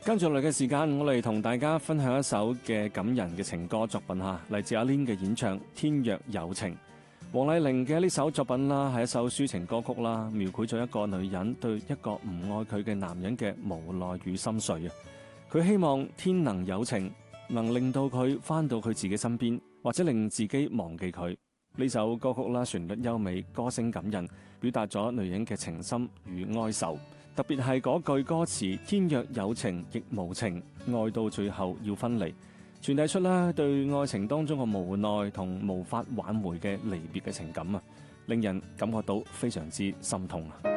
跟住落嚟嘅時間，我嚟同大家分享一首嘅感人嘅情歌作品嚇，嚟自阿 Lin 嘅演唱《天若有情》。黃麗玲嘅呢首作品啦，係一首抒情歌曲啦，描繪咗一個女人對一個唔愛佢嘅男人嘅無奈與心碎啊！佢希望天能有情，能令到佢返到佢自己身邊，或者令自己忘記佢。呢首歌曲啦，旋律優美，歌聲感人，表達咗女人嘅情深與哀愁。特別係嗰句歌詞，天若有情亦無情，愛到最後要分離，傳遞出啦對愛情當中嘅無奈同無法挽回嘅離別嘅情感啊，令人感覺到非常之心痛啊！